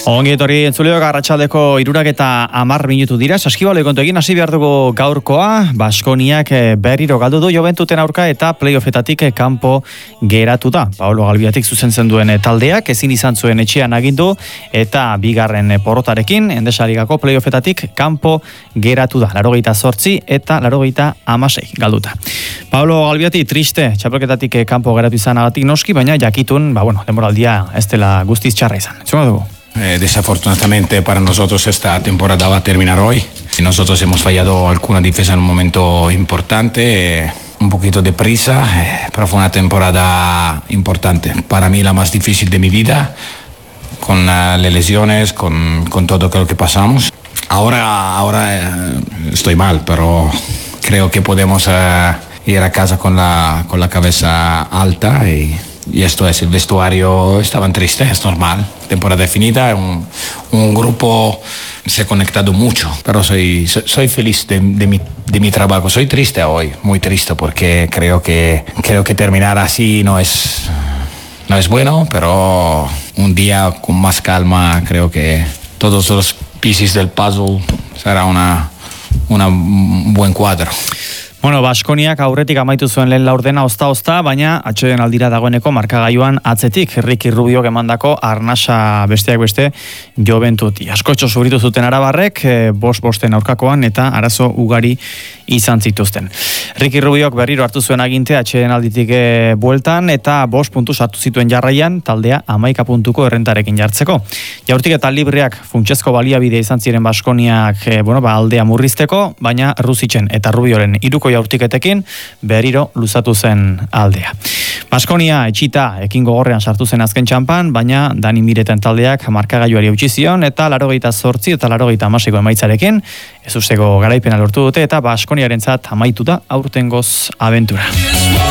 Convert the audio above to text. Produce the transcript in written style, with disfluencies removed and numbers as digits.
Ongi etorri entzuleok, arratsaldeko 3:10 dira. Saskibaloia kontu egin hasi behar dugu gaurkoa. Baskoniak berriro galdu du Joventuten aurka eta playoffetatik kanpo geratu da. Paolo Galbiatik zuzentzen duen taldeak ezin izan zuen etxean agindu eta bigarren porrotarekin Endesa Ligako playoffetatik kanpo geratu da. 88 eta 96 galduta. Paolo Galbiati triste txapelketatik kanpo geratu izanagatik noski, baina jakitun, denboraldia ez dela guztiz txarra izan. Entzuna dugu. Desafortunadamente para nosotros esta temporada va a terminar hoy. Nosotros hemos fallado alguna defensa en un momento importante, un poquito de prisa, pero fue una temporada importante. Para mí la más difícil de mi vida, con las lesiones, con todo lo que pasamos. Ahora estoy mal, pero creo que podemos ir a casa con la cabeza alta y esto es, el vestuario estaban tristes, es normal, temporada definida, un grupo se ha conectado mucho, pero soy feliz de mi trabajo. Soy triste hoy, muy triste, porque creo que terminar así no es bueno, pero un día con más calma creo que todos los pieces del puzzle será un buen cuadro. Baskoniak aurretik amaitu zuen lehen laurdena ozta, baina atxeden aldira dagoeneko markagailuan atzetik Ricky Rubiok emandako arnasa besteak beste Juventuti. Askotxo zuritu zuten arabarrek, bosten aurkakoan eta arazo ugari izan zituzten. Ricky Rubiok berriro hartu zuen aginte atxeden alditik bueltan eta 5 puntu sartu zituen jarraian taldea 11 puntuko errentarekin jartzeko. Jaurtik eta libreak funtsezko baliabide izan ziren Baskoniak aldea murrizteko, baina Rusitzen eta Rubioren iruko jaurtiketekin berriro luzatu zen aldea. Baskonia etxita ekin gogorrean sartu zen azken txanpan, baina Dani Mireten taldeak markagailuari utzi zion eta 88 eta 96 emaitzarekin ez usteko garaipena lortu dute eta Baskoniarentzat amaitu da aurtengoz abentura.